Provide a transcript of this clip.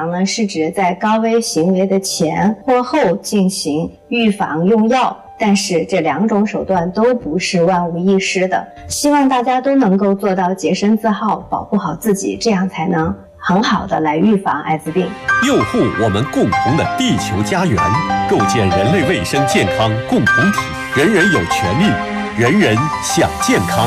防呢，是指在高危行为的前或后进行预防用药，但是这2种手段都不是万无一失的。希望大家都能够做到洁身自好，保护好自己，这样才能很好的来预防艾滋病， 佑护我们共同的地球家园，构建人类卫生健康共同体。人人有权利，人人享健康。